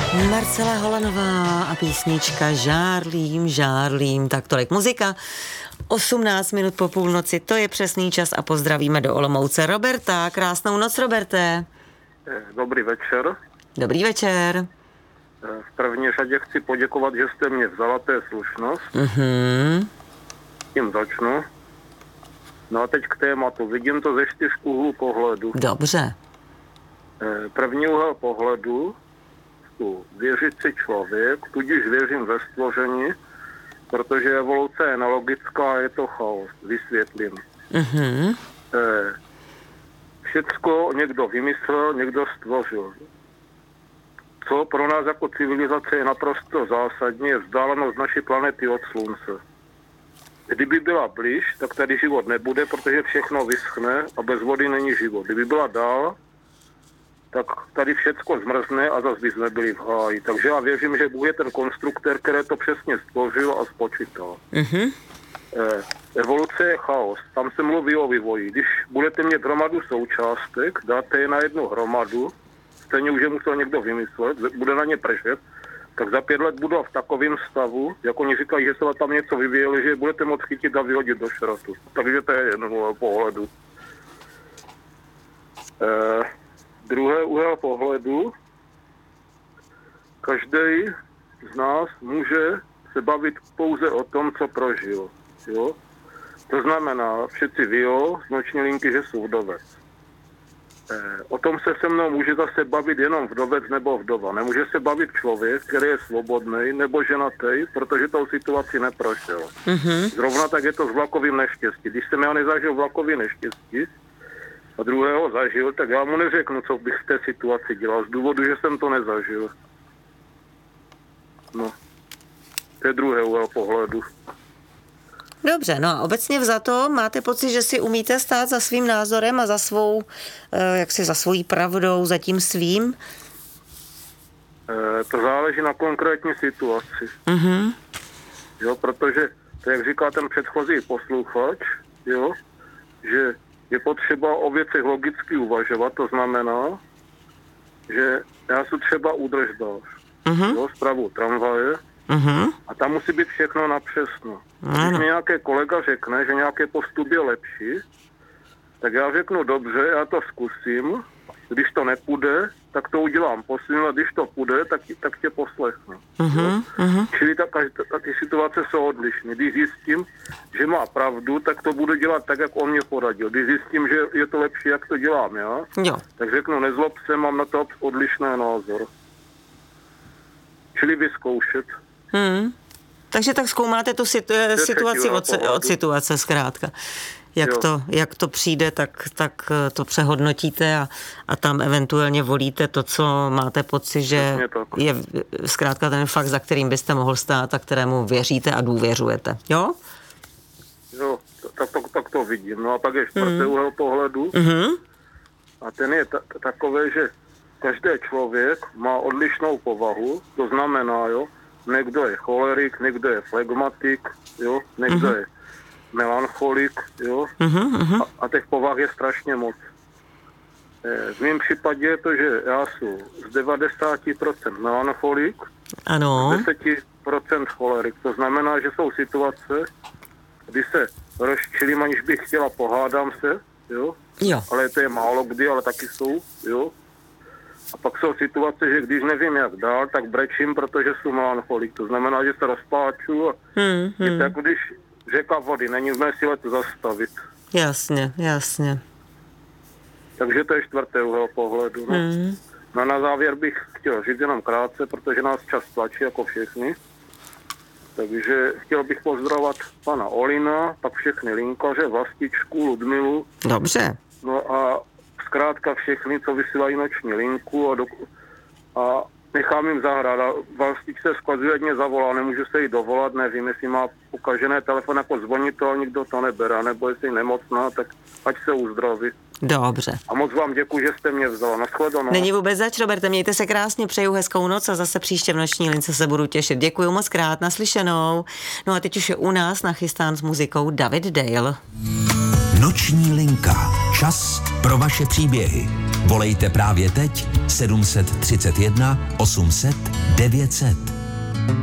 Marcela Holanová a písnička Žárlím, žárlím. Tak tolik muzika. 18 minut po půlnoci, to je přesný čas a pozdravíme do Olomouce Roberta. Krásnou noc, Roberte. Dobrý večer. Dobrý večer. V první řadě chci poděkovat, že jste mě vzala, to je slušnost. Tím začnu. No a teď k tématu. Vidím to ze 4 úhlů pohledu. Dobře. První úhel pohledu, věřící člověk, tudíž věřím ve stvoření, protože evoluce je nelogická a je to chaos. Vysvětlím. Všecko někdo vymyslel, někdo stvořil. Co pro nás jako civilizace je naprosto zásadní, je vzdálenost naší planety od Slunce. Kdyby byla blíž, tak tady život nebude, protože všechno vyschne a bez vody není život. Kdyby byla dál, tak tady všecko zmrzne a zase by jsme byli v háji. Takže já věřím, že Bůh je ten konstruktor, který to přesně stvořil a spočítal. Evoluce je chaos. Tam se mluví o vývoji. Když budete mít hromadu součástek, dáte je na jednu hromadu, stejně už je musel někdo vymyslet, bude na ně pršet, tak za 5 let budou v takovém stavu, jak oni říkají, že se tam něco vyvíjeli, že budete moct chytit a vyhodit do šrotu. Takže to je jeden úhel pohledu. Druhý úhel pohledu. Každý z nás může se bavit pouze o tom, co prožil. Jo? To znamená, všetci ví z noční linky, že jsou vdovec. O tom se mnou může zase bavit jenom vdovec nebo vdova. Nemůže se bavit člověk, který je svobodný nebo ženatý, protože tou situaci neprošel. Zrovna tak je to s vlakovým neštěstí. Když jsem já nezažil vlakový neštěstí a druhého zažil, tak já mu neřeknu, co bych v té situaci dělal, z důvodu, že jsem to nezažil. No, to je druhý úhel pohledu. Dobře, no a obecně vzato máte pocit, že si umíte stát za svým názorem a za svou, za svojí pravdou, za tím svým? To záleží na konkrétní situaci. Jo, protože, to jak říká ten předchozí posluchač, jo, že je potřeba o věcech logicky uvažovat, to znamená, že já jsem třeba údržbář, jo, spravu tramvaje, a tam musí být všechno napřesno. Když mi nějaký kolega řekne, že nějaký postup je lepší, tak já řeknu dobře, já to zkusím, když to nepůjde, tak to udělám posledně, a když to půjde, tak tě poslechnu. Čili ty situace jsou odlišné. Když zjistím, že má pravdu, tak to budu dělat tak, jak on mě poradil. Když zjistím, že je to lepší, jak to dělám já, tak řeknu, nezlob se, mám na to odlišný názor. Čili vyzkoušet. Takže tak zkoumáte tu situaci od situace zkrátka. Jak to přijde, tak to přehodnotíte a tam eventuálně volíte to, co máte pocit, že je zkrátka ten fakt, za kterým byste mohl stát a kterému věříte a důvěřujete. Jo? Jo, tak to vidím. No a pak je čtvrtý úhel pohledu. A ten je takový, že každý člověk má odlišnou povahu, to znamená, jo, někdo je cholerik, někdo je flegmatik, jo, někdo je melancholik, jo, a těch povah je strašně moc. V mém případě je to, že já jsem z 90% melancholik, ano. 10% cholerik. To znamená, že jsou situace, kdy se rozčilím, aniž bych chtěla, pohádám se, jo, ale to je málo kdy, ale taky jsou, jo. A pak jsou situace, že když nevím jak dál, tak brečím, protože jsem melancholik. To znamená, že se rozpláču a je to jako když řeka vody, není v mé síle to zastavit. Jasně. Takže to je čtvrtý úhel pohledu. No. No na závěr bych chtěl říct jenom krátce, protože nás čas tlačí jako všichni. Takže chtěl bych pozdravovat pana Olina, pak všechny linkaře, Vlastičku, Ludmilu. Dobře. No a zkrátka všechny, co vysílají noční linku a nechám jim zahrát. A Vlastič se skazuje, ať mě zavolá, nemůžu se jí dovolat, nevím, jestli má ukažené telefon jako zvonitel, nikdo to nebere, nebo jestli je nemocná, tak ať se uzdraví. Dobře. A moc vám děkuji, že jste mě vzala. Nashledanou. Není vůbec zač, Roberte, mějte se krásně, přeju hezkou noc a zase příště v noční lince se budu těšit. Děkuji moc krát, naslyšenou. No a teď už je u nás nachystán s muzikou David Dale. Noční linka. Čas pro vaše příběhy. Volejte právě teď 731 800 900.